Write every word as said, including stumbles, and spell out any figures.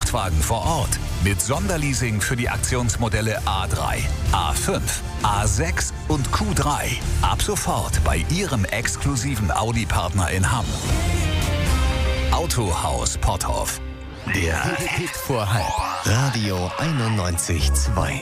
Gebrauchtwagen vor Ort. Mit Sonderleasing für die Aktionsmodelle A drei, A fünf, A sechs und Q drei. Ab sofort bei Ihrem exklusiven Audi-Partner in Hamm. Autohaus Potthoff. Der Hit vor Halb. Radio einundneunzig Komma zwei.